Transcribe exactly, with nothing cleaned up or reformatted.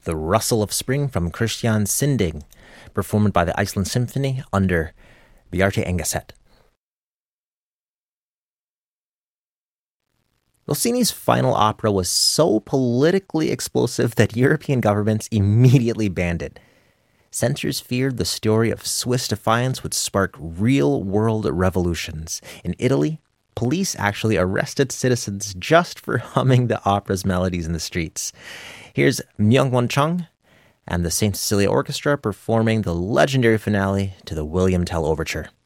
The Rustle of Spring from Christian Sinding, performed by the Iceland Symphony under Bjarte Engeset. Rossini's final opera was so politically explosive that European governments immediately banned it. Censors feared the story of Swiss defiance would spark real-world revolutions. In Italy, police actually arrested citizens just for humming the opera's melodies in the streets. Here's Myung-won Chung and the Saint Cecilia Orchestra performing the legendary finale to the William Tell Overture.